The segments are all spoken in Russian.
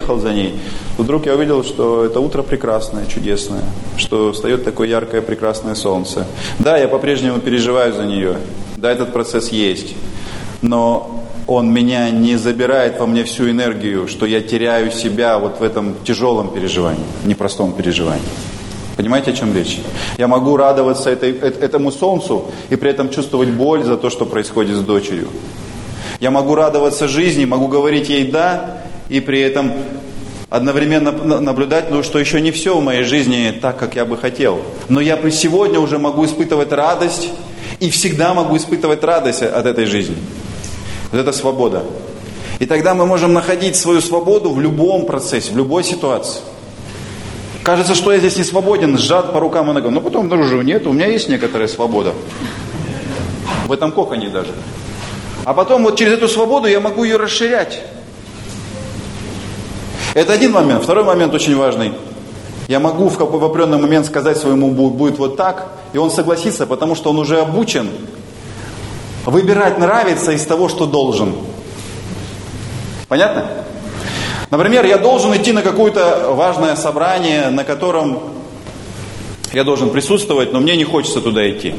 ехал за ней, вдруг я увидел, что это утро прекрасное, чудесное, что встает такое яркое, прекрасное солнце. Да, я по-прежнему переживаю за нее, да, этот процесс есть, но он меня не забирает во мне всю энергию, что я теряю себя вот в этом тяжелом переживании, непростом переживании. Понимаете, о чем речь? Я могу радоваться этому солнцу и при этом чувствовать боль за то, что происходит с дочерью. Я могу радоваться жизни, могу говорить ей «да», и при этом одновременно наблюдать, что еще не все в моей жизни так, как я бы хотел. Но я сегодня уже могу испытывать радость, и всегда могу испытывать радость от этой жизни. Вот это свобода. И тогда мы можем находить свою свободу в любом процессе, в любой ситуации. Кажется, что я здесь не свободен, сжат по рукам и ногам. Но потом обнаруживаю, нет, у меня есть некоторая свобода. В этом коконе даже. А потом вот через эту свободу я могу ее расширять. Это один момент. Второй момент очень важный. Я могу в определенный момент сказать своему будет вот так, и он согласится, потому что он уже обучен выбирать нравится из того, что должен. Понятно? Например, я должен идти на какое-то важное собрание, на котором я должен присутствовать, но мне не хочется туда идти.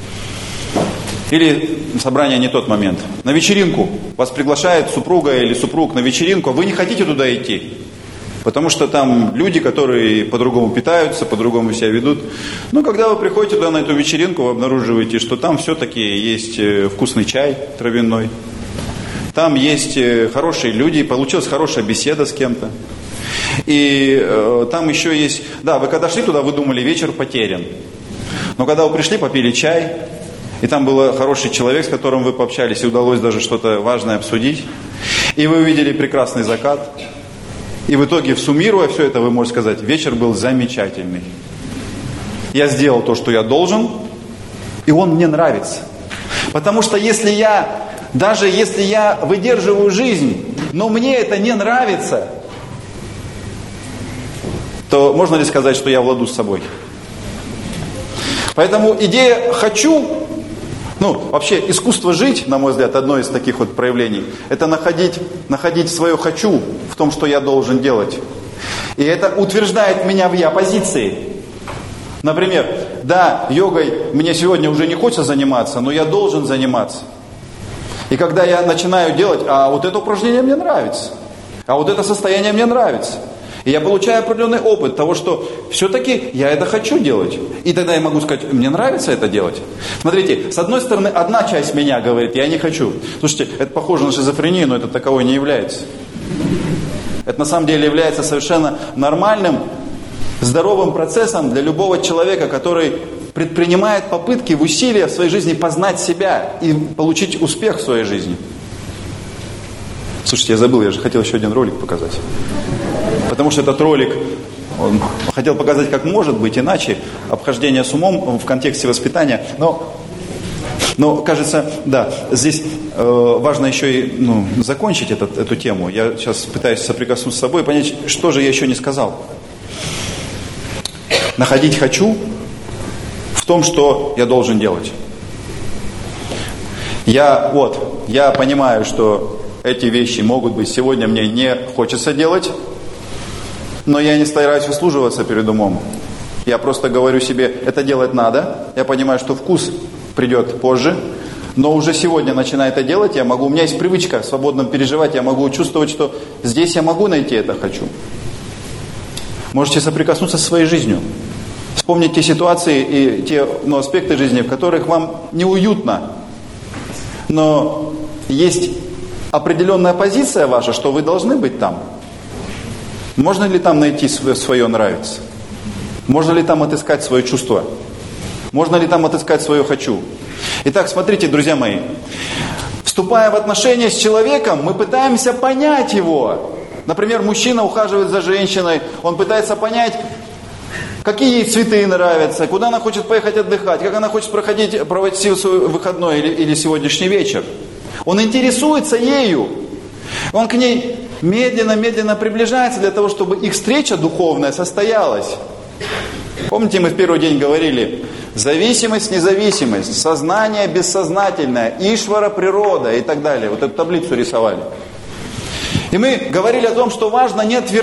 Или собрание не тот момент. На вечеринку. Вас приглашает супруга или супруг на вечеринку, а вы не хотите туда идти. Потому что там люди, которые по-другому питаются, по-другому себя ведут. Но когда вы приходите туда на эту вечеринку, вы обнаруживаете, что там все-таки есть вкусный чай травяной. Там есть хорошие люди, получилась хорошая беседа с кем-то. И там еще есть... Да, вы когда шли туда, вы думали, вечер потерян. Но когда вы пришли, попили чай, и там был хороший человек, с которым вы пообщались, и удалось даже что-то важное обсудить. И вы увидели прекрасный закат. И в итоге, суммируя все это, вы можете сказать, вечер был замечательный. Я сделал то, что я должен, и он мне нравится. Потому что даже если я выдерживаю жизнь, но мне это не нравится, то можно ли сказать, что я в ладу с собой? Поэтому идея «хочу», вообще искусство жить, на мой взгляд, одно из таких вот проявлений, это находить свое «хочу» в том, что я должен делать. И это утверждает меня в я-позиции. Например, да, йогой мне сегодня уже не хочется заниматься, но я должен заниматься. И когда я начинаю делать, а вот это упражнение мне нравится, а вот это состояние мне нравится, и я получаю определенный опыт того, что все-таки я это хочу делать. И тогда я могу сказать, мне нравится это делать. Смотрите, с одной стороны, одна часть меня говорит, я не хочу. Слушайте, это похоже на шизофрению, но это таковой не является. Это на самом деле является совершенно нормальным, здоровым процессом для любого человека, который предпринимает попытки в усилиях в своей жизни познать себя и получить успех в своей жизни. Слушайте, я забыл, я же хотел еще один ролик показать. Потому что этот ролик, он хотел показать, как может быть иначе обхождение с умом в контексте воспитания. Но кажется, да, здесь важно еще и закончить эту тему. Я сейчас пытаюсь соприкоснуться с собой и понять, что же я еще не сказал. Находить «хочу» в том, что я должен делать. Я понимаю, что эти вещи могут быть сегодня мне не хочется делать, но я не стараюсь выслуживаться перед умом. Я просто говорю себе, это делать надо. Я понимаю, что вкус придет позже, но уже сегодня, начиная это делать, у меня есть привычка свободно переживать, я могу чувствовать, что здесь я могу найти это «хочу». Можете соприкоснуться со своей жизнью. Вспомнить те ситуации и те аспекты жизни, в которых вам неуютно, но есть определенная позиция ваша, что вы должны быть там. Можно ли там найти свое «нравится»? Можно ли там отыскать свое чувство? Можно ли там отыскать свое «хочу»? Итак, смотрите, друзья мои. Вступая в отношения с человеком, мы пытаемся понять его. Например, мужчина ухаживает за женщиной, он пытается понять, какие ей цветы нравятся, куда она хочет поехать отдыхать, как она хочет проводить свой выходной или сегодняшний вечер. Он интересуется ею. Он к ней медленно приближается для того, чтобы их встреча духовная состоялась. Помните, мы в первый день говорили, зависимость, независимость, сознание, бессознательное, Ишвара, природа и так далее. Вот эту таблицу рисовали. И мы говорили о том, что важно не отвергать